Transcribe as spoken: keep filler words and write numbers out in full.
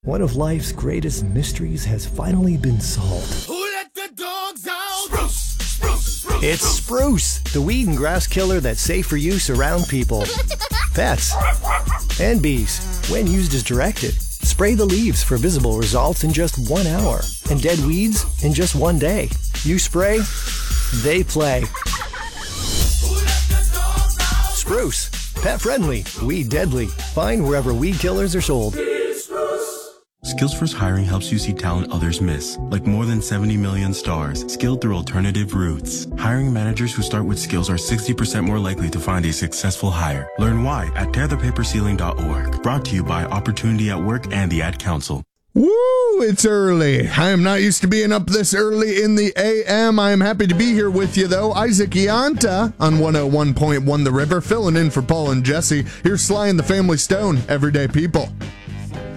one of life's greatest mysteries has finally been solved. Who let the dogs out? Spruce, spruce, spruce, It's Spruce, the weed and grass killer that's safe for use around people, pets, and bees, when used as directed. Spray the leaves for visible results in just one hour, and dead weeds in just one day. You spray, they play. Spruce, pet friendly, weed deadly. Find wherever weed killers are sold. SkillsFirst Hiring helps you see talent others miss, like more than seventy million stars, skilled through alternative routes. Hiring managers who start with skills are sixty percent more likely to find a successful hire. Learn why at tear the paper ceiling dot org. Brought to you by Opportunity at Work and the Ad Council. Woo, it's early. I am not used to being up this early in the A M. I am happy to be here with you, though. Isaac Ianta on one oh one point one The River, filling in for Paul and Jesse. Here's Sly and the Family Stone, Everyday People.